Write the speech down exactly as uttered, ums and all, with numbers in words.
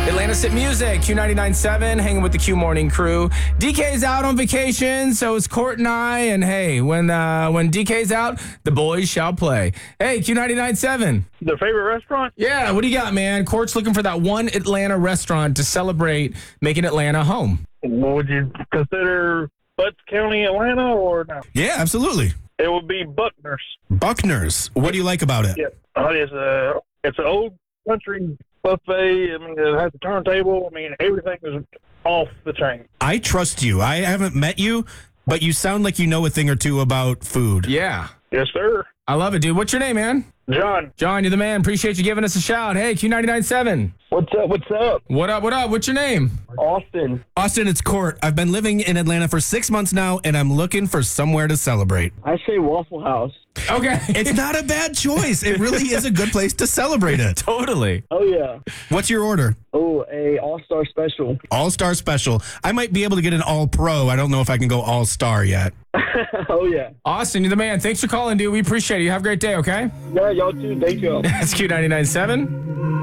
Atlanta Sit Music, Q ninety-nine point seven, hanging with the Q Morning crew. D K's out on vacation, so is Court and I. And hey, when uh, when D K's out, the boys shall play. Hey, Q ninety-nine point seven. The favorite restaurant? Yeah, what do you got, man? Court's looking for that one Atlanta restaurant to celebrate making Atlanta home. Would you consider Butts County, Atlanta, or no? Yeah, absolutely. It would be Buckner's. Buckner's. What do you like about it? Yeah, uh, it's a it's an old country buffet. I mean, it has a turntable. I mean, everything is off the chain. I trust you. I haven't met you, but you sound like you know a thing or two about food. Yeah. Yes, sir. I love it, dude. What's your name, man? John. John, you're the man. Appreciate you giving us a shout. Hey, Q ninety-nine point seven. What's up? What's up? What up, what up? What's your name? Austin. Austin, it's Court. I've been living in Atlanta for six months now, and I'm looking for somewhere to celebrate. I say Waffle House. Okay. It's not a bad choice. It really is a good place to celebrate it. Totally. Oh, yeah. What's your order? Oh, a All-Star Special. All-Star Special. I might be able to get an All-Pro. I don't know if I can go All-Star yet. Oh, yeah. Austin, you're the man. Thanks for calling, dude. We appreciate it. You have a great day, okay? Yeah, y'all too. Thank you. That's Q ninety-nine point seven.